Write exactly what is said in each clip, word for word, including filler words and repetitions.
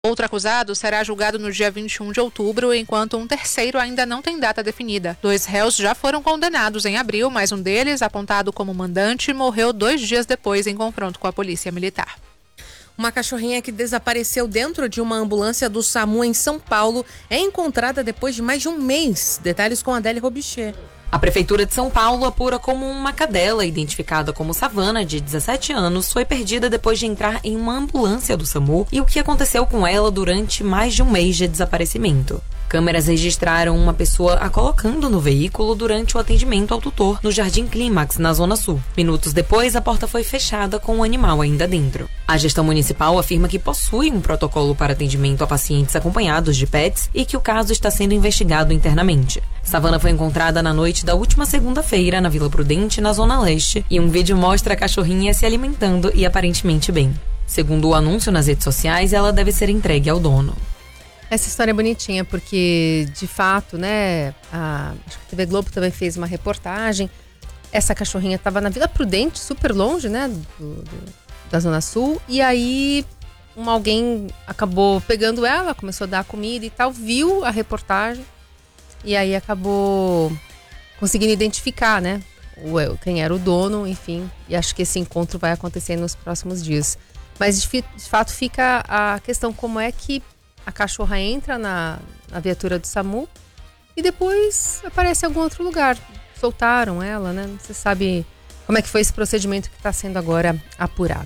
Outro acusado será julgado no dia vinte e um de outubro, enquanto um terceiro ainda não tem data definida. Dois réus já foram condenados em abril, mas um deles, apontado como mandante, morreu dois dias depois em confronto com a polícia militar. Uma cachorrinha que desapareceu dentro de uma ambulância do SAMU em São Paulo é encontrada depois de mais de um mês. Detalhes com Adélia Robichê. A Prefeitura de São Paulo apura como uma cadela, identificada como Savana, de dezessete anos, foi perdida depois de entrar em uma ambulância do SAMU e o que aconteceu com ela durante mais de um mês de desaparecimento. Câmeras registraram uma pessoa a colocando no veículo durante o atendimento ao tutor no Jardim Clímax, na Zona Sul. Minutos depois, a porta foi fechada com o animal ainda dentro. A gestão municipal afirma que possui um protocolo para atendimento a pacientes acompanhados de pets e que o caso está sendo investigado internamente. Savana foi encontrada na noite da última segunda-feira na Vila Prudente, na Zona Leste, e um vídeo mostra a cachorrinha se alimentando e aparentemente bem. Segundo o anúncio nas redes sociais, ela deve ser entregue ao dono. Essa história é bonitinha porque, de fato, né, a, acho que a T V Globo também fez uma reportagem. Essa cachorrinha estava na Vila Prudente, super longe, né, do, do, da Zona Sul. E aí, um, alguém acabou pegando ela, começou a dar comida e tal, viu a reportagem e aí acabou conseguindo identificar, né, o, quem era o dono, enfim. E acho que esse encontro vai acontecer nos próximos dias. Mas, de, de fato, fica a questão como é que a cachorra entra na, na viatura do SAMU e depois aparece em algum outro lugar. Soltaram ela, né? Não se sabe como é que foi esse procedimento que está sendo agora apurado.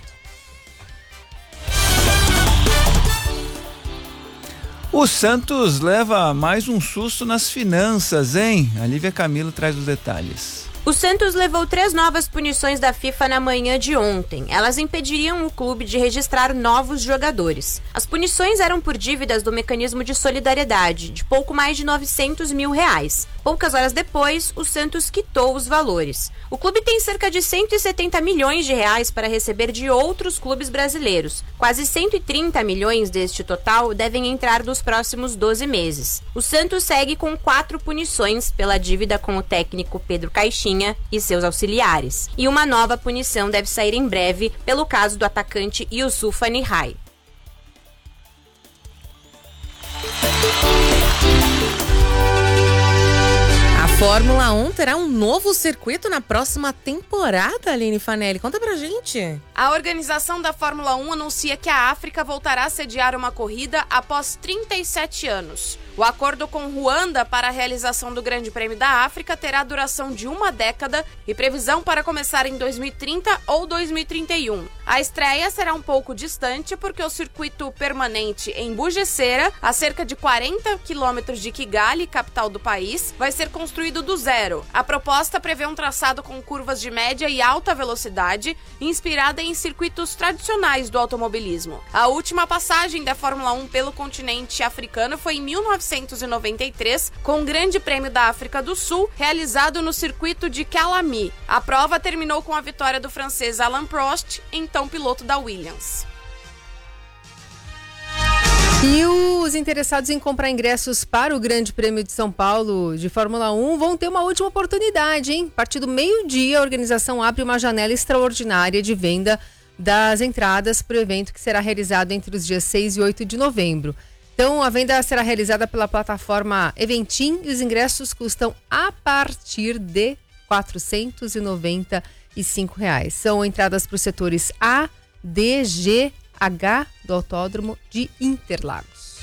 O Santos leva mais um susto nas finanças, hein? A Lívia Camilo traz os detalhes. O Santos levou três novas punições da FIFA na manhã de ontem. Elas impediriam o clube de registrar novos jogadores. As punições eram por dívidas do mecanismo de solidariedade, de pouco mais de novecentos mil reais. Poucas horas depois, o Santos quitou os valores. O clube tem cerca de cento e setenta milhões de reais para receber de outros clubes brasileiros. Quase cento e trinta milhões deste total devem entrar nos próximos doze meses. O Santos segue com quatro punições pela dívida com o técnico Pedro Caixinha e seus auxiliares. E uma nova punição deve sair em breve pelo caso do atacante Yusufa Nihai. A Fórmula um terá um novo circuito na próxima temporada, Aline Fanelli. Conta pra gente. A organização da Fórmula um anuncia que a África voltará a sediar uma corrida após trinta e sete anos. O acordo com Ruanda para a realização do Grande Prêmio da África terá duração de uma década e previsão para começar em dois mil e trinta ou dois mil e trinta e um. A estreia será um pouco distante porque o circuito permanente em Bugesera, a cerca de quarenta quilômetros de Kigali, capital do país, vai ser construído do zero. A proposta prevê um traçado com curvas de média e alta velocidade, inspirada em circuitos tradicionais do automobilismo. A última passagem da Fórmula um pelo continente africano foi em mil novecentos e noventa e três, com o Grande Prêmio da África do Sul, realizado no circuito de Calamy. A prova terminou com a vitória do francês Alain Prost, então piloto da Williams. E os interessados em comprar ingressos para o Grande Prêmio de São Paulo de Fórmula um vão ter uma última oportunidade, hein? A partir do meio-dia, a organização abre uma janela extraordinária de venda das entradas para o evento que será realizado entre os dias seis e oito de novembro. Então, a venda será realizada pela plataforma Eventim e os ingressos custam a partir de quatrocentos e noventa e cinco reais. São entradas para os setores A, D, G, H do Autódromo de Interlagos.